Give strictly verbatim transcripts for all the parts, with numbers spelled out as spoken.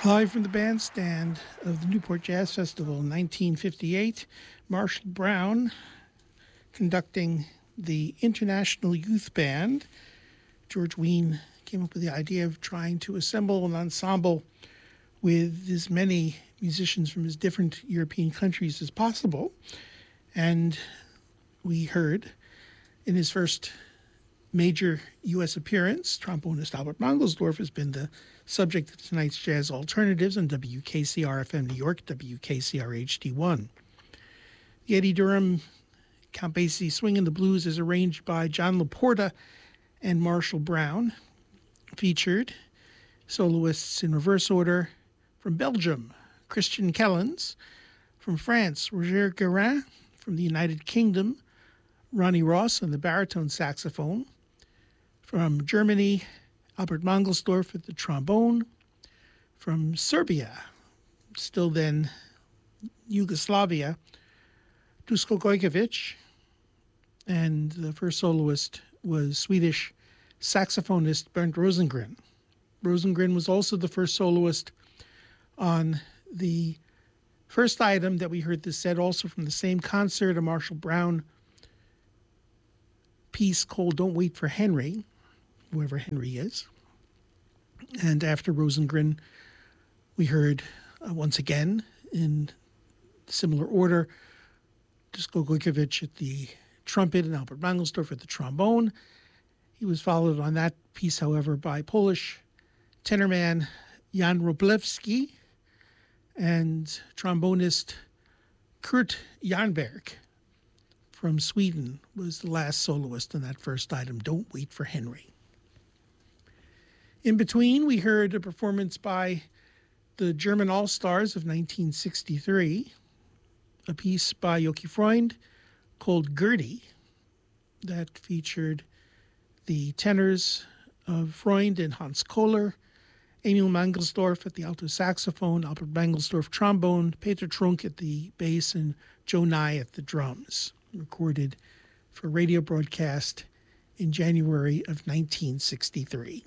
Live from the bandstand of the Newport Jazz Festival in nineteen fifty-eight, Marshall Brown conducting the International Youth Band. George Wein came up with the idea of trying to assemble an ensemble with as many musicians from as different European countries as possible. And we heard in his first major U S appearance, trombonist Albert Mangelsdorf has been the subject of tonight's Jazz Alternatives on W K C R F M New York, W K C R H D one. The Eddie Durham Count Basie Swing and the Blues is arranged by John Laporta and Marshall Brown. Featured soloists in reverse order: from Belgium, Christian Kellens; from France, Roger Guérin; from the United Kingdom, Ronnie Ross on the baritone saxophone; from Germany, Albert Mangelsdorf at the trombone; from Serbia, still then Yugoslavia, Dusko Gojkovic; and the first soloist was Swedish saxophonist Bernd Rosengren. Rosengren was also the first soloist on the first item that we heard this set, also from the same concert, a Marshall Brown piece called Don't Wait for Henry, whoever Henry is. And after Rosengren, we heard uh, once again in similar order, Dusko Gojkovic at the trumpet and Albert Mangelsdorf at the trombone. He was followed on that piece, however, by Polish tenorman Jan Wroblewski and trombonist Kurt Janberg from Sweden was the last soloist on that first item, Don't Wait for Henry. In between, we heard a performance by the German All-Stars of nineteen sixty-three, a piece by Joachim Freund called Gertie that featured the tenors of Freund and Hans Kohler, Emil Mangelsdorf at the alto saxophone, Albert Mangelsdorf trombone, Peter Trunk at the bass, and Joe Nye at the drums, recorded for radio broadcast in January of nineteen sixty-three.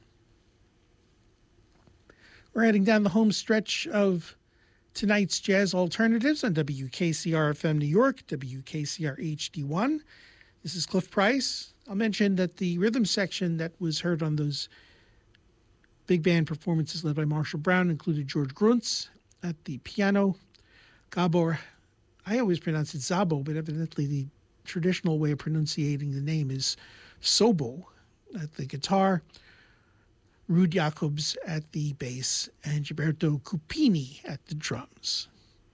We're heading down the home stretch of tonight's Jazz Alternatives on W K C R F M New York, W K C R H D one. This is Cliff Price. I'll mention that the rhythm section that was heard on those big band performances led by Marshall Brown included George Gruntz at the piano, Gabor, I always pronounce it Zabo, but evidently the traditional way of pronunciating the name is Sobo at the guitar, Ruud Jacobs at the bass, and Gilberto Cupini at the drums.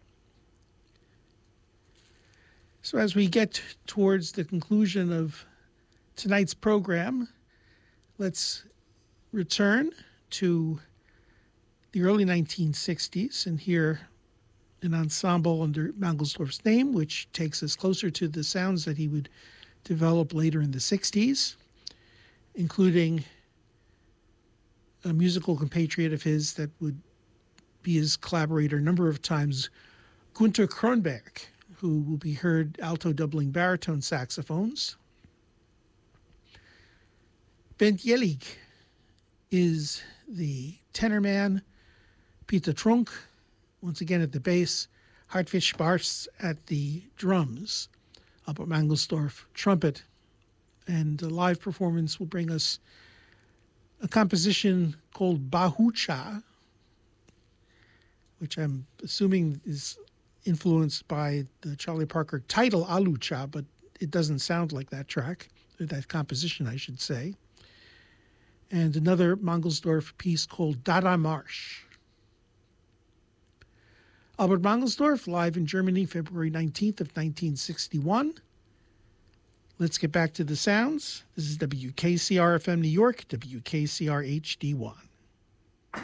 So as we get towards the conclusion of tonight's program, let's return to the early nineteen sixties and hear an ensemble under Mangelsdorf's name, which takes us closer to the sounds that he would develop later in the sixties, including a musical compatriot of his that would be his collaborator a number of times, Günter Kronberg, who will be heard alto doubling baritone saxophones. Bent Jelig is the tenor man, Peter Trunk, once again at the bass, Hartwig Sparks at the drums, Albert Mangelsdorf trumpet, and a live performance will bring us a composition called Bahucha, which I'm assuming is influenced by the Charlie Parker title Alucha, but it doesn't sound like that track, or that composition, I should say. And another Mangelsdorf piece called Dada Marsch. Albert Mangelsdorf, live in Germany, February nineteenth of nineteen sixty-one. Let's get back to the sounds. This is W K C R F M New York, W K C R H D one.